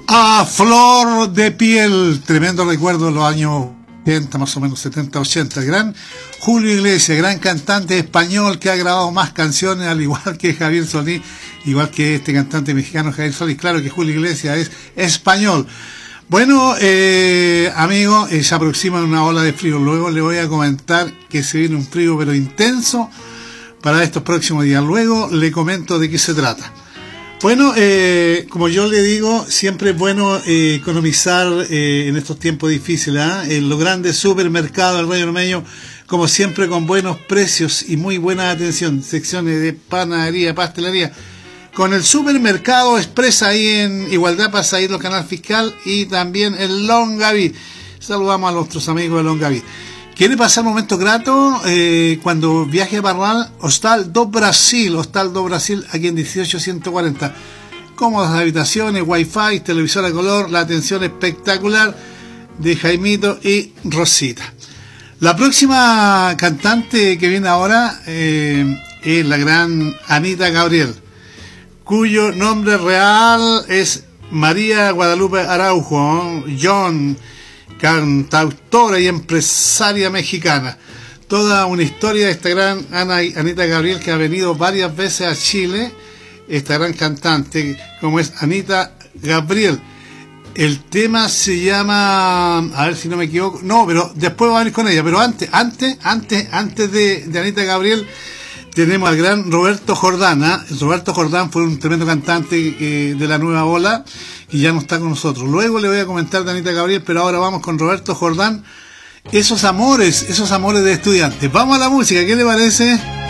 A flor de piel, tremendo recuerdo de los años 80, más o menos 70, 80. Gran Julio Iglesias, gran cantante español que ha grabado más canciones, al igual que Javier Solís, igual que este cantante mexicano Javier Solís. Claro que Julio Iglesias es español. Bueno, amigos, se aproxima una ola de frío. Luego le voy a comentar que se viene un frío pero intenso para estos próximos días. Luego le comento de qué se trata. Bueno, como yo le digo, siempre es bueno economizar en estos tiempos difíciles, en los grandes supermercados del Valle Ormeño, como siempre, con buenos precios y muy buena atención, secciones de panadería, pastelería, con el supermercado Expresa ahí en Igualdad, Pasaíto, Canal Fiscal, y también en Longaví. Saludamos a nuestros amigos de Longaví. ¿Quiere pasar momentos gratos? Cuando viaje a Parral, Hostal do Brasil, aquí en 18140. Cómodas habitaciones, wifi, televisor a color, la atención espectacular de Jaimito y Rosita. La próxima cantante que viene ahora es la gran Anita Gabriel, cuyo nombre real es María Guadalupe Araujo John, cantautora y empresaria mexicana. Toda una historia de esta gran Anita Gabriel, que ha venido varias veces a Chile, esta gran cantante, como es Anita Gabriel. El tema se llama, a ver si no me equivoco, no, pero después va a venir con ella, pero antes de Anita Gabriel, tenemos al gran Roberto Jordán. Roberto Jordán fue un tremendo cantante de la nueva ola y ya no está con nosotros. Luego le voy a comentar de Anita Gabriel, pero ahora vamos con Roberto Jordán. Esos amores de estudiantes. Vamos a la música, ¿qué le parece?